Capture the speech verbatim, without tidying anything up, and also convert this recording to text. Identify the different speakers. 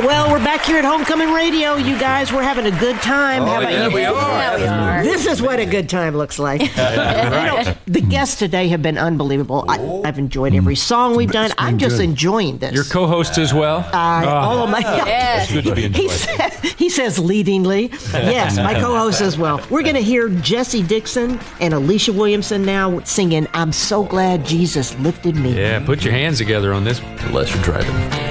Speaker 1: Well, we're back here at Homecoming Radio. You guys, we're having a good time.
Speaker 2: Oh,
Speaker 1: How about
Speaker 2: yeah,
Speaker 1: you?
Speaker 2: we are.
Speaker 3: Yeah, we are.
Speaker 1: This is what a good time looks like.
Speaker 2: Right.
Speaker 1: You know, the guests today have been unbelievable. I, I've enjoyed every song we've done. I'm just
Speaker 4: good.
Speaker 1: enjoying this.
Speaker 5: Your co-host as well?
Speaker 1: Uh, oh, my God.
Speaker 3: Yes.
Speaker 5: Good to be
Speaker 1: He,
Speaker 5: enjoyed.
Speaker 1: said, he says leadingly. Yes, my co-host as well. We're going to hear Jesse Dixon and Alicia Williamson now singing I'm So Glad Jesus Lifted Me.
Speaker 5: Yeah, put your hands together on this.
Speaker 2: Unless you're driving.